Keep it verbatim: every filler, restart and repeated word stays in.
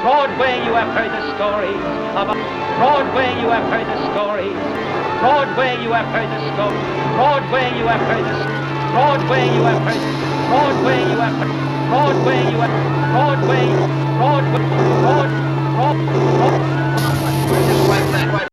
Broadway, you have heard the stories about Broadway, you have heard the stories. Broadway, you have heard the stories. Broadway, you have heard the Broadway, you have heard. Broadway, you have heard. Broadway, you have Broadway, Broadway, Broad, Broad, Broad. Just like that.